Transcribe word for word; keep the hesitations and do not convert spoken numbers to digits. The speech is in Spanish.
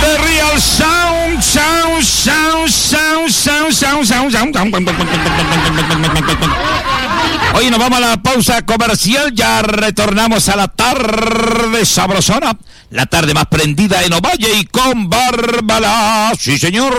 The Real Sound, Sound, Sound, Sound, Sound, Sound, Sound, Sound, Sound. Hoy nos vamos a la pausa comercial, ya retornamos a la tarde sabrosona, la tarde más prendida en Ovalle y con Bárbara. Sí, señor.